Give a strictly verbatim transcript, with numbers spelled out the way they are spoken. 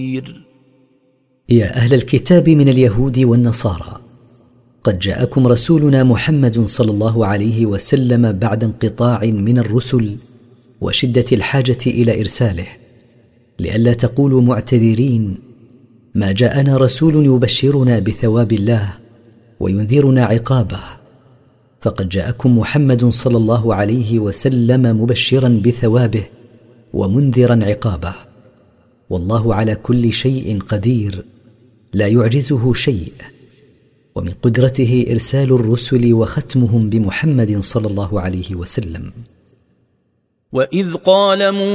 يا أهل الكتاب من اليهود والنصارى، قد جاءكم رسولنا محمد صلى الله عليه وسلم بعد انقطاع من الرسل وشدة الحاجة إلى إرساله، لئلا تقولوا معتذرين: ما جاءنا رسول يبشرنا بثواب الله وينذرنا عقابه. فقد جاءكم محمد صلى الله عليه وسلم مبشرا بثوابه ومنذرا عقابه، والله على كل شيء قدير، لا يعجزه شيء، ومن قدرته إرسال الرسل وختمهم بمحمد صلى الله عليه وسلم. وإذ قال